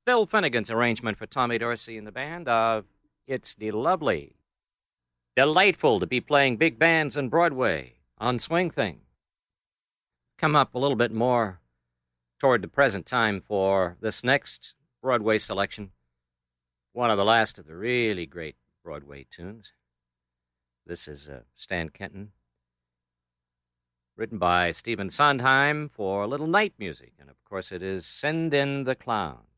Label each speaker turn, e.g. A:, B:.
A: Bill Finnegan's arrangement for Tommy Dorsey and the band of It's Lovely. Delightful to be playing big bands on Broadway on Swing Thing. Come up a little bit more toward the present time for this next Broadway selection. One of the last of the really great Broadway tunes. This is Stan Kenton, written by Stephen Sondheim for Little Night Music. And, of course, it is Send in the Clown.